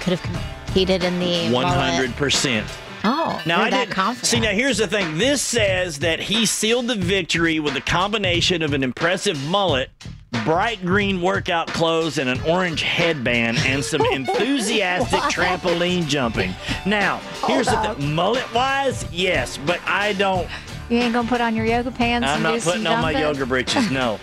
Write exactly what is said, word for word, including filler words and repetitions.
could have competed in the one hundred percent. mullet. Oh, now you're I that didn't confident. see. Now here's the thing. This says that he sealed the victory with a combination of an impressive mullet, bright green workout clothes, and an orange headband, and some enthusiastic trampoline jumping. Now, here's Hold the thing. Mullet-wise, yes, but I don't. You ain't gonna put on your yoga pants I'm and not do some putting on my jumping? yoga britches. No.